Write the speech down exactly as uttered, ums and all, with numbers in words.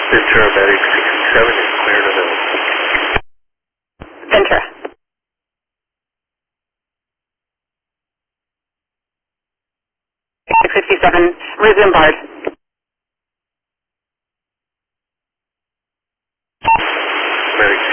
Ventura Medic sixty-seven is clear to know. Ventura. six fifty-seven, resume BARD. Medic